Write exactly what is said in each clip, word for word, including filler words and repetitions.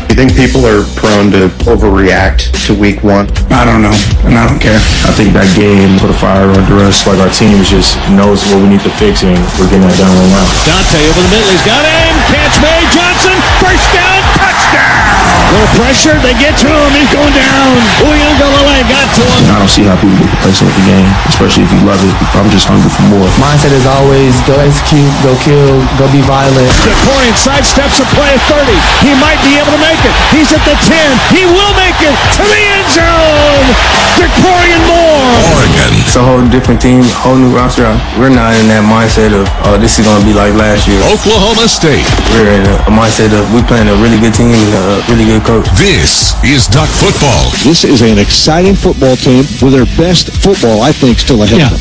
You think people are prone to overreact to week one? I don't know, and I don't care. I think that game put a fire under us. Like, our team just knows what we need to fix, and we're getting that done right now. Dante over the middle. He's got him. Catch made. Johnson. First down. Touchdown. Little pressure. They get to him. He's going down. Uiagalelei got to him. I don't see how people get complacent with the game, especially if you love it. I'm just hungry for more. Mindset is always go execute, go kill, go be violent. DeCorian sidesteps a play at thirty. He might be able to make it. He's at the ten. He will make it to the end zone. DeCorian Moore. Oregon. It's a whole different team, whole new roster. We're not in that mindset of, oh, this is going to be like last year. Oklahoma State. We're in a mindset of we playing a really good team and a really good coach. This is Duck Football. This is an exciting football team with their best football, I think, still ahead Yeah. of them.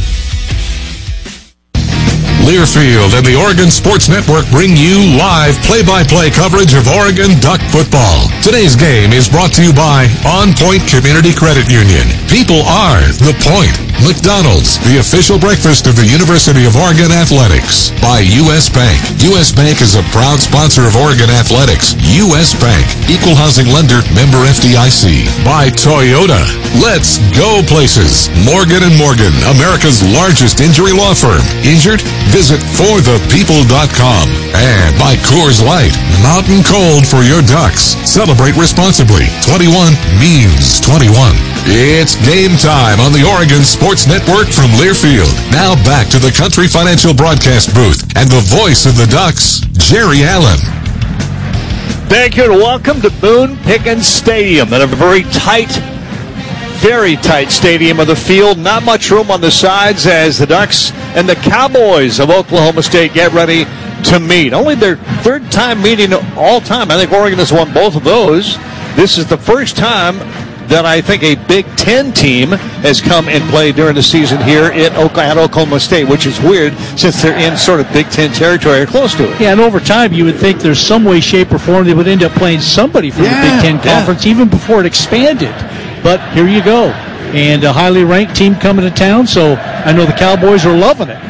Learfield and the Oregon Sports Network bring you live play-by-play coverage of Oregon Duck football. Today's game is brought to you by On Point Community Credit Union. People are the point. McDonald's, the official breakfast of the University of Oregon Athletics. By U S Bank. U S Bank is a proud sponsor of Oregon Athletics. U S Bank, equal housing lender, member F D I C. By Toyota. Let's go places. Morgan and Morgan, America's largest injury law firm. Injured? Visit for the people dot com. And by Coors Light, mountain cold for your Ducks. Celebrate responsibly. twenty-one means twenty-one. It's game time on the Oregon Sports Network from Learfield. Now back to the Country Financial Broadcast booth and the voice of the Ducks, Jerry Allen. Thank you and welcome to Boone Pickens Stadium at a very tight, very tight stadium of the field. Not much room on the sides as the Ducks and the Cowboys of Oklahoma State get ready to meet. Only their third time meeting all time. I think Oregon has won both of those. This is the first time that I think a Big Ten team has come and played during the season here at Oklahoma State, which is weird since they're in sort of Big Ten territory or close to it. Yeah, and over time you would think there's some way, shape, or form they would end up playing somebody from Yeah, the Big Ten yeah. Conference even before it expanded. But here you go. And a highly ranked team coming to town, so I know the Cowboys are loving it.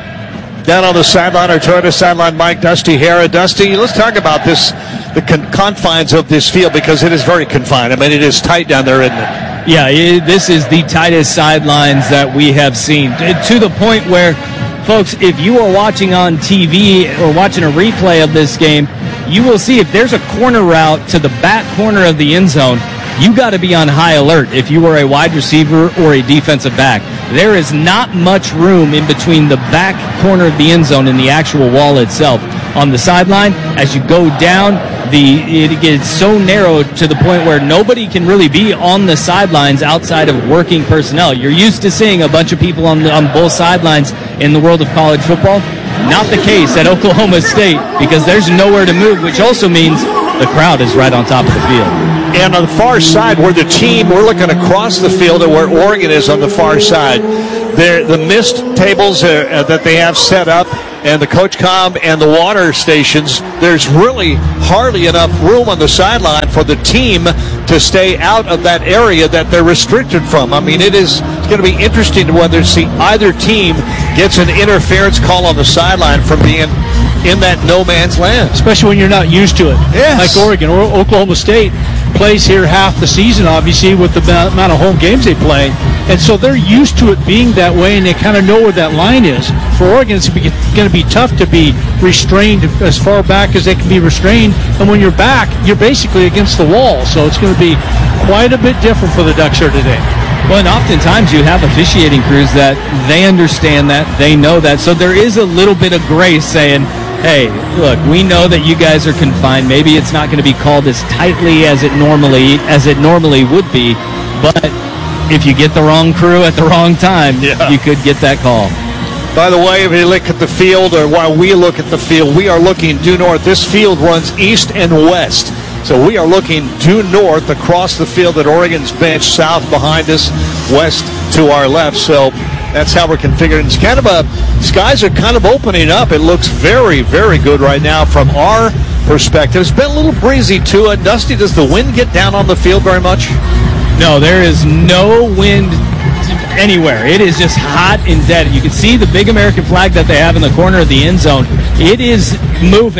Down on the sideline, our Toyota sideline, Mike Dusty Hara. Dusty, let's talk about this, the con- confines of this field, because it is very confined. I mean, it is tight down there, isn't it? Yeah, it, this is the tightest sidelines that we have seen, to the point where, folks, if you are watching on T V or watching a replay of this game, you will see if there's a corner route to the back corner of the end zone, you got to be on high alert if you are a wide receiver or a defensive back. There is not much room in between the back corner of the end zone and the actual wall itself. On the sideline, as you go down, the it gets so narrow to the point where nobody can really be on the sidelines outside of working personnel. You're used to seeing a bunch of people on the, on both sidelines in the world of college football. Not the case at Oklahoma State, because there's nowhere to move, which also means the crowd is right on top of the field. And on the far side, where the team, we're looking across the field at where Oregon is on the far side. There, the mist tables uh, uh, that they have set up, and the Coach Com and the water stations, there's really hardly enough room on the sideline for the team to stay out of that area that they're restricted from. I mean, it is going to be interesting whether see either team gets an interference call on the sideline from being in that no man's land. Especially when you're not used to it. Yes. Like Oregon or Oklahoma State plays here half the season, obviously, with the amount of home games they play. And so they're used to it being that way, and they kind of know where that line is. For Oregon, it's going to be tough to be restrained as far back as they can be restrained. And when you're back, you're basically against the wall. So it's going to be quite a bit different for the Ducks here today. Well, and oftentimes you have officiating crews that they understand that, they know that. So there is a little bit of grace saying, hey, look, we know that you guys are confined. Maybe it's not going to be called as tightly as it normally as it normally would be, but if you get the wrong crew at the wrong time, yeah. you could get that call. By the way, if you look at the field, or while we look at the field, we are looking due north. This field runs east and west. So we are looking due north across the field at Oregon's bench, south behind us, west to our left. So that's how we're configured. It's kind of a, skies are kind of opening up. It looks very, very good right now from our perspective. It's been a little breezy too. And Dusty, does the wind get down on the field very much? No, there is no wind anywhere. It is just hot and dead. You can see the big American flag that they have in the corner of the end zone. It is moving.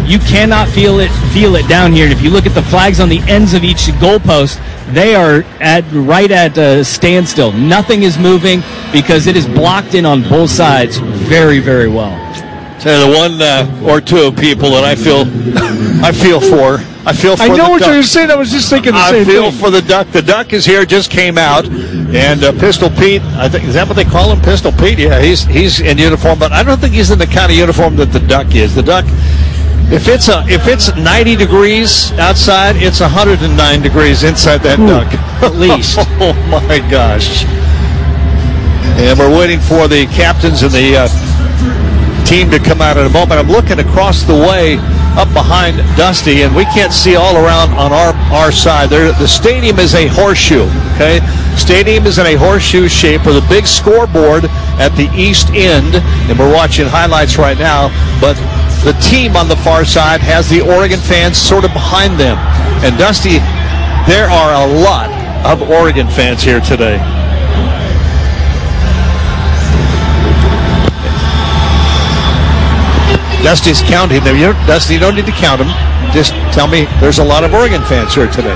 You cannot feel it feel it down here. And if you look at the flags on the ends of each goalpost, they are at right at a standstill. Nothing is moving because it is blocked in on both sides very, very well. So the one uh, or two people that I feel I feel for. I feel for I know the what Duck. you're going to say. I was just thinking the I same feel thing. for the Duck. The Duck is here, just came out, and uh, Pistol Pete. I think is that what they call him, Pistol Pete? Yeah, he's he's in uniform, but I don't think he's in the kind of uniform that the Duck is. The Duck, if it's a if it's ninety degrees outside, it's one hundred nine degrees inside that Ooh, Duck. at least. Oh my gosh! And we're waiting for the captains and the uh, team to come out in a moment. I'm looking across the way up behind Dusty, and we can't see all around on our, our side. There, the stadium is a horseshoe, okay? Stadium is in a horseshoe shape with a big scoreboard at the east end, and we're watching highlights right now, but the team on the far side has the Oregon fans sort of behind them. And Dusty, there are a lot of Oregon fans here today. Dusty's counting them. You Dusty, you don't need to count them. Just tell me there's a lot of Oregon fans here today.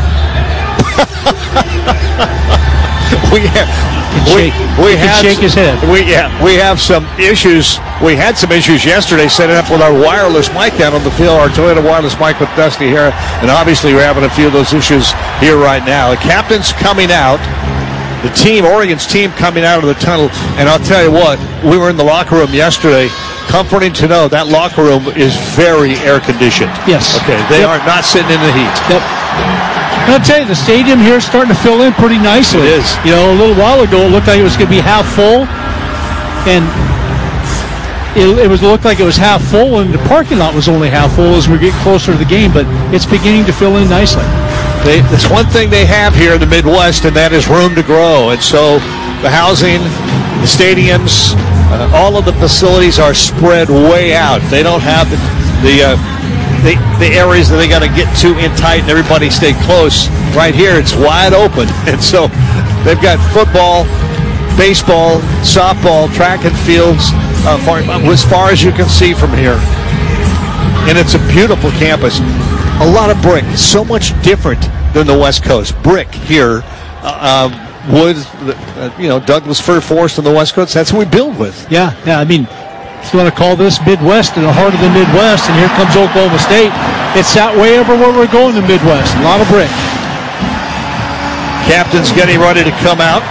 we have, we, we he can have shake his head. We yeah, we have some issues. We had some issues yesterday setting up with our wireless mic down on the field, our Toyota wireless mic with Dusty here, and obviously we're having a few of those issues here right now. The captain's coming out. The team, Oregon's team, coming out of the tunnel, and I'll tell you what, we were in the locker room yesterday. Comforting to know that locker room is very air conditioned. Yes. Okay, they Yep. are not sitting in the heat. Yep. And I'll tell you, the stadium here is starting to fill in pretty nicely. It is. You know, a little while ago, it looked like it was going to be half full, and it, it was looked like it was half full, and the parking lot was only half full as we get closer to the game, but it's beginning to fill in nicely. They, that's one thing they have here in the Midwest, and that is room to grow. And so the housing, the stadiums, uh, all of the facilities are spread way out. They don't have the the, uh, the, the areas that they got to get to in tight and everybody stay close. Right here, it's wide open. And so they've got football, baseball, softball, track and fields uh, far, as far as you can see from here. And it's a beautiful campus. A lot of brick, so much different than the West Coast. Brick here, uh, uh, wood, uh, you know, Douglas fir forest on the West Coast. That's what we build with. Yeah, yeah. I mean, if you want to call this Midwest in the heart of the Midwest, and here comes Oklahoma State, it's that way everywhere we're going in the Midwest. A lot of brick. Captain's getting ready to come out.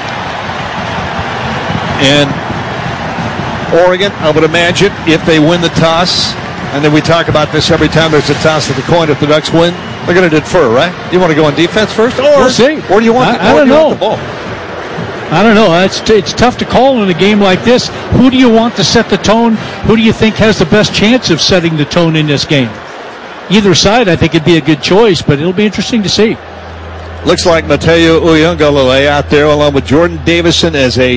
And Oregon, I would imagine, if they win the toss, and then we talk about this every time there's a toss of the coin. If the Ducks win, they're going to defer, right? You want to go on defense first? Or, We'll see. Or do you want, I- the, I or don't do you know. want the ball? I don't know. It's, it's tough to call in a game like this. Who do you want to set the tone? Who do you think has the best chance of setting the tone in this game? Either side, I think, it'd be a good choice, but it'll be interesting to see. Looks like Mateo Uyunglele out there along with Jordan Davison as a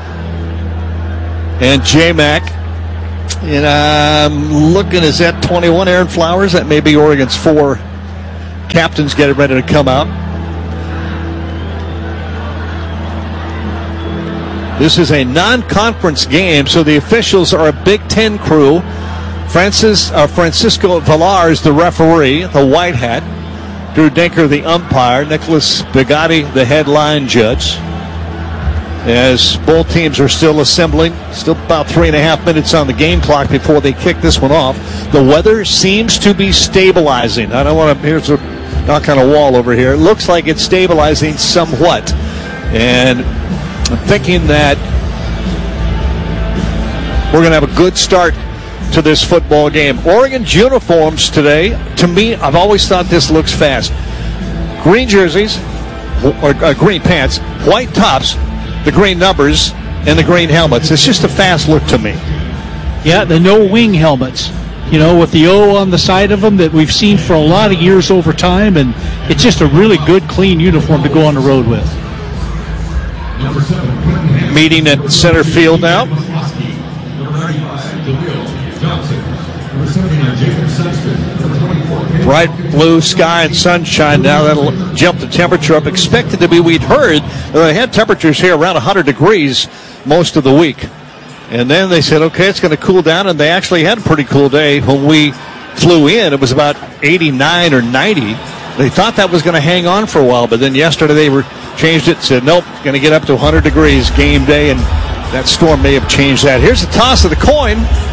and J-Mac. And I'm looking, is that twenty-one Aaron Flowers? That may be Oregon's four captains getting ready to come out. This is a non-conference game, so the officials are a Big Ten crew. Francis, uh, Francisco Villar is the referee, the white hat. Drew Dinker, the umpire. Nicholas Bigatti, the headline judge. As both teams are still assembling, still about three and a half minutes on the game clock before they kick this one off. The weather seems to be stabilizing. I don't want to, here's a knock on a wall over here. It looks like it's stabilizing somewhat. And I'm thinking that we're going to have a good start to this football game. Oregon's uniforms today, to me, I've always thought this looks fast. Green jerseys, or uh, green pants, white tops, the green numbers, and the green helmets. It's just a fast look to me. Yeah, the no wing helmets, you know, with the O on the side of them that we've seen for a lot of years over time, and it's just a really good, clean uniform to go on the road with. Meeting at center field now. Bright blue sky and sunshine now. That'll jump the temperature up. Expected to be, we'd heard, they had temperatures here around one hundred degrees most of the week. And then they said, okay, it's going to cool down, and they actually had a pretty cool day when we flew in, it was about eighty-nine or ninety. They thought that was going to hang on for a while, but then yesterday they were changed it, said, nope, going to get up to one hundred degrees game day, and that storm may have changed that. Here's the toss of the coin.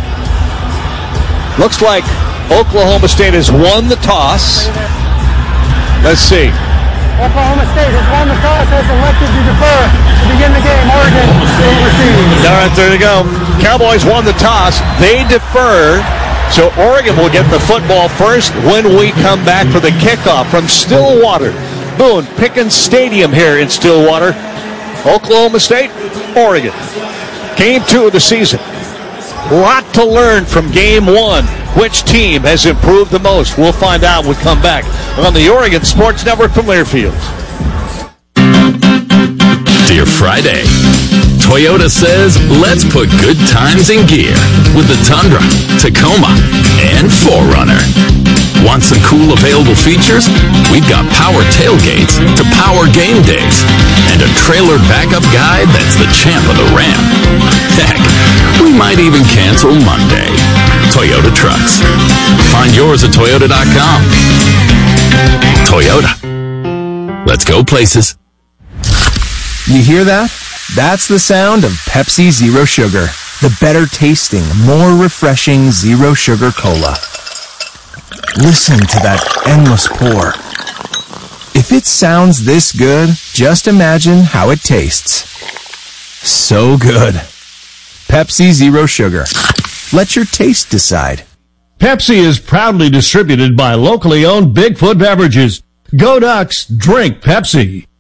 Looks like Oklahoma State has won the toss. Let's see. Oklahoma State has won the toss, has elected to defer to begin the game. Oregon will receive. All right, there you go. Cowboys won the toss. They defer. So Oregon will get the football first when we come back for the kickoff from Stillwater. Boone Pickens Stadium here in Stillwater. Oklahoma State, Oregon. Game two of the season. Lot to learn from game one. Which team has improved the most? We'll find out when we come back on the Oregon Sports Network from Learfield. Dear Friday, Toyota says let's put good times in gear with the Tundra, Tacoma, and four runner. Want some cool available features? We've got power tailgates to power game days and a trailer backup guide that's the champ of the ramp. Heck, we might even cancel Monday. Toyota trucks. Find yours at Toyota dot com. Toyota. Let's go places. You hear that? That's the sound of Pepsi Zero Sugar. The better tasting, more refreshing Zero Sugar Cola. Listen to that endless pour. If it sounds this good, just imagine how it tastes. So good. Pepsi Zero Sugar. Let your taste decide. Pepsi is proudly distributed by locally owned Bigfoot Beverages. Go Ducks, drink Pepsi.